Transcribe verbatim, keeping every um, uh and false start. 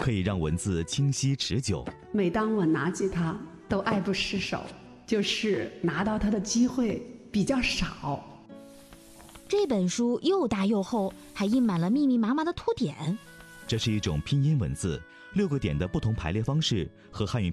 可以让文字清晰持久。 每当我拿起它，都爱不释手，就是拿到它的机会比较少。 这本书又大又厚，还印满了密密麻麻的图点。 这是一种拼音文字，六个点的不同排列方式和汉语